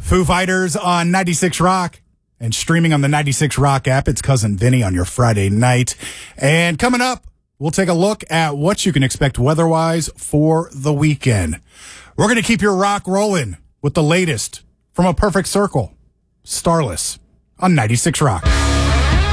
Foo Fighters on 96 Rock and streaming on the 96 Rock app. It's Cousin Vinny on your Friday night. And coming up, we'll take a look at what you can expect weather-wise for the weekend. We're going to keep your rock rolling with the latest from A Perfect Circle, Starless on 96 Rock.